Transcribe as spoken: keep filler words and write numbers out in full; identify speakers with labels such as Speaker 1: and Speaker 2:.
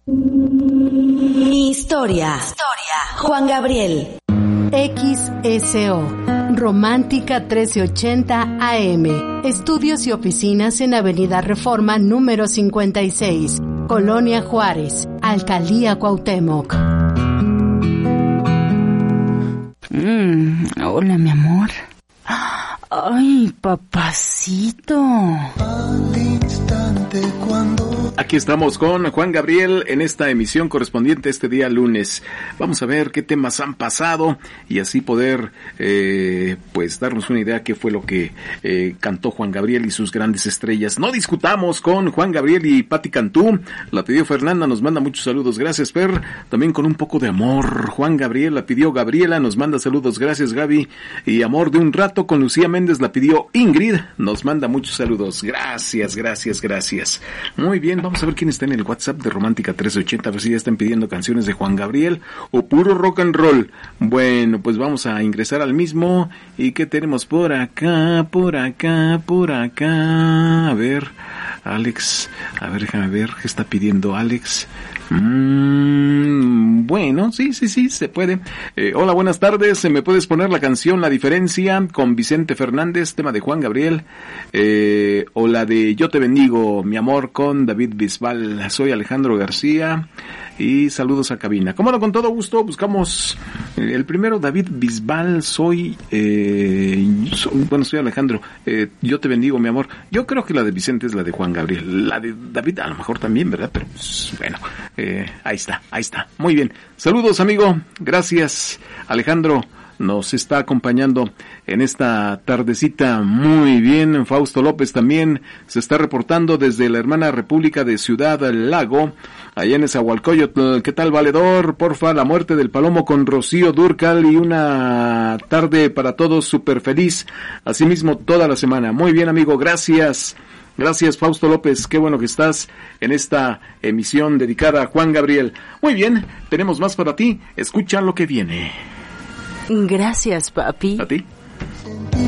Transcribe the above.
Speaker 1: Mi historia. Historia. Juan Gabriel.
Speaker 2: X S O, Romántica trece ochenta A M. Estudios y oficinas en Avenida Reforma número cincuenta y seis, Colonia Juárez, Alcaldía Cuauhtémoc.
Speaker 3: Mm, hola, mi amor. Ay, papacito.
Speaker 4: Aquí estamos con Juan Gabriel en esta emisión correspondiente a este día lunes. Vamos a ver qué temas han pasado y así poder eh, pues darnos una idea qué fue lo que eh, cantó Juan Gabriel y sus grandes estrellas. No discutamos con Juan Gabriel y Pati Cantú. La pidió Fernanda, nos manda muchos saludos. Gracias, Fer. También con un poco de amor. Juan Gabriel la pidió Gabriela, nos manda saludos. Gracias, Gaby. Y amor de un rato con Lucía Méndez la pidió Ingrid, nos manda muchos saludos. Gracias, gracias, gracias. Muy bien, vamos a ver quién está en el WhatsApp de Romántica trece ochenta, a ver si ya están pidiendo canciones de Juan Gabriel o puro rock and roll. Bueno, pues vamos a ingresar al mismo. ¿Y qué tenemos por acá, por acá, por acá? A ver, Alex, a ver, déjame ver qué está pidiendo Alex. Mm, bueno, sí, sí, sí, se puede. Eh, hola, buenas tardes. ¿Me puedes poner la canción La Diferencia con Vicente Fernández, tema de Juan Gabriel? Eh, o la de Yo te bendigo, mi amor, con David Bisbal. Soy Alejandro García y saludos a cabina. Como no, con todo gusto, buscamos eh, el primero, David Bisbal. Soy, eh, so, bueno, soy Alejandro. Eh, yo te bendigo, mi amor. Yo creo que la de Vicente es la de Juan Gabriel. La de David a lo mejor también, ¿verdad? Pero pues, bueno, eh, ahí está, ahí está. Muy bien. Saludos, amigo. Gracias, Alejandro. Nos está acompañando en esta tardecita. Muy bien. Fausto López también se está reportando desde la hermana República de Ciudad Lago, allá en Nezahualcóyotl. ¿Qué tal, valedor? Porfa, La Muerte del Palomo con Rocío Dúrcal y una tarde para todos súper feliz. Asimismo, toda la semana. Muy bien, amigo. Gracias. Gracias, Fausto López. Qué bueno que estás en esta emisión dedicada a Juan Gabriel. Muy bien. Tenemos más para ti. Escucha lo que viene.
Speaker 3: Gracias, papi.
Speaker 4: ¿A ti?